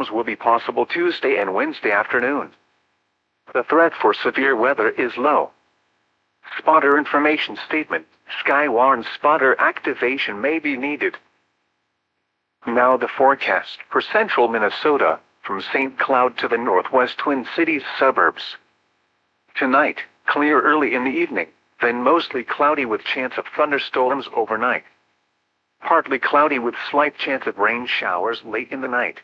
thunderstorms will be possible Tuesday and Wednesday afternoon. The threat for severe weather is low. Spotter information statement. Sky warns spotter activation may be needed. Now the forecast for central Minnesota, from St. Cloud to the northwest Twin Cities suburbs. Tonight, clear early in the evening, then mostly cloudy with chance of thunderstorms overnight. Partly cloudy with slight chance of rain showers late in the night.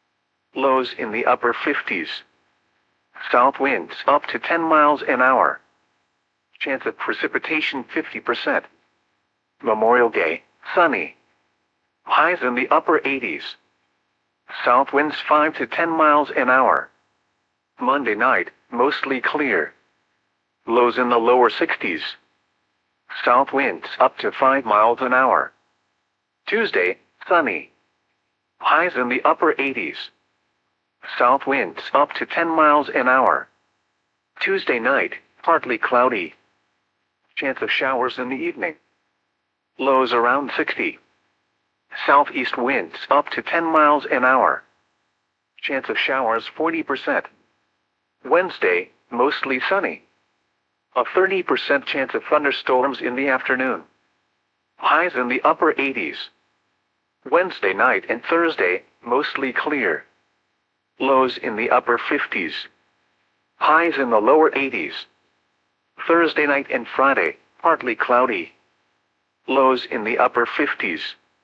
Lows in the upper 50s. South winds up to 10 miles an hour. Chance of precipitation 50%. Memorial Day, sunny. Highs in the upper 80s. South winds 5 to 10 miles an hour. Monday night, mostly clear. Lows in the lower 60s. South winds up to 5 miles an hour. Tuesday, sunny. Highs in the upper 80s. South winds up to 10 miles an hour. Tuesday night, partly cloudy. Chance of showers in the evening. Lows around 60. Southeast winds up to 10 miles an hour. Chance of showers 40%. Wednesday, mostly sunny. A 30% chance of thunderstorms in the afternoon. Highs in the upper 80s. Wednesday night and Thursday, mostly clear. Lows in the upper 50s. Highs in the lower 80s. Thursday night and Friday, partly cloudy. Lows in the upper 50s.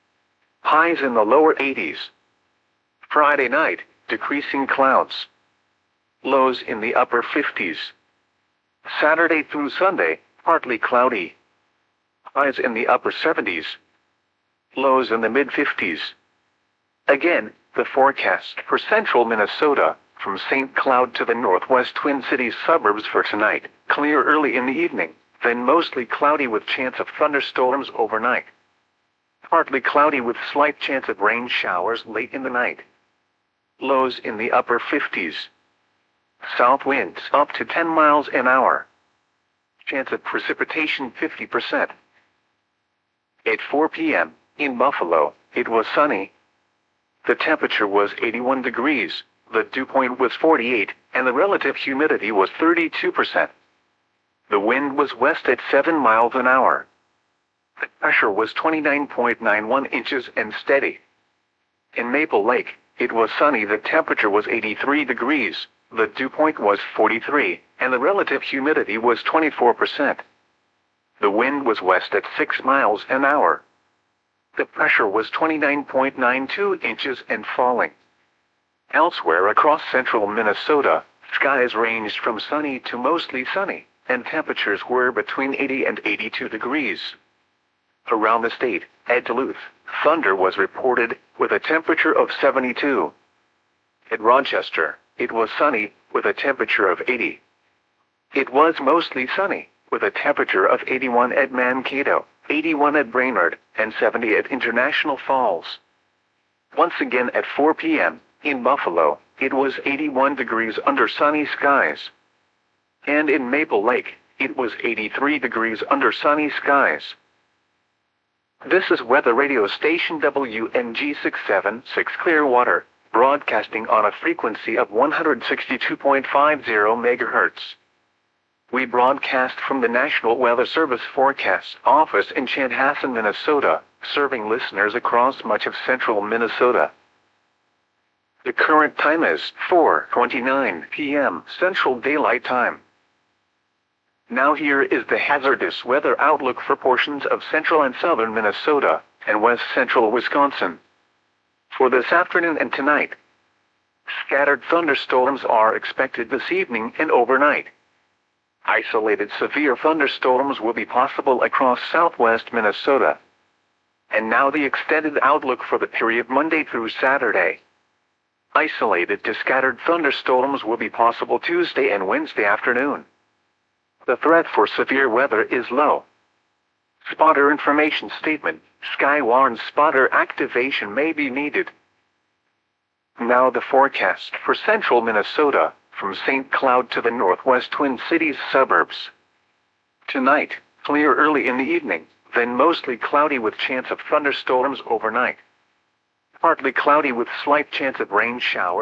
Highs in the lower 80s. Friday night, decreasing clouds. Lows in the upper 50s. Saturday through Sunday, partly cloudy. Highs in the upper 70s. Lows in the mid-50s. Again, the forecast for central Minnesota, from St. Cloud to the northwest Twin Cities suburbs for tonight, clear early in the evening, then mostly cloudy with chance of thunderstorms overnight. Partly cloudy with slight chance of rain showers late in the night. Lows in the upper 50s. South winds up to 10 miles an hour. Chance of precipitation 50%. At 4 p.m., in Buffalo, it was sunny. The temperature was 81 degrees, the dew point was 48, and the relative humidity was 32%. The wind was west at 7 miles an hour. The pressure was 29.91 inches and steady. In Maple Lake, it was sunny. The temperature was 83 degrees, the dew point was 43, and the relative humidity was 24%. The wind was west at 6 miles an hour. The pressure was 29.92 inches and falling. Elsewhere across central Minnesota, skies ranged from sunny to mostly sunny, and temperatures were between 80 and 82 degrees. Around the state, at Duluth, thunder was reported, with a temperature of 72. At Rochester, it was sunny, with a temperature of 80. It was mostly sunny, with a temperature of 81 at Mankato, 81 at Brainerd, and 70 at International Falls. Once again at 4 p.m., in Buffalo, it was 81 degrees under sunny skies. And in Maple Lake, it was 83 degrees under sunny skies. This is weather radio station WNG 676 Clearwater, broadcasting on a frequency of 162.50 MHz. We broadcast from the National Weather Service Forecast Office in Chanhassen, Minnesota, serving listeners across much of central Minnesota. The current time is 4:29 p.m. Central Daylight Time. Now here is the hazardous weather outlook for portions of central and southern Minnesota, and west central Wisconsin. For this afternoon and tonight, scattered thunderstorms are expected this evening and overnight. Isolated severe thunderstorms will be possible across southwest Minnesota. And now the extended outlook for the period Monday through Saturday. Isolated to scattered thunderstorms will be possible Tuesday and Wednesday afternoon. The threat for severe weather is low. Spotter information statement. Sky warns spotter activation may be needed. Now the forecast for central Minnesota, from St. Cloud to the northwest Twin Cities suburbs. Tonight, clear early in the evening, then mostly cloudy with chance of thunderstorms overnight. Partly cloudy with slight chance of rain showers.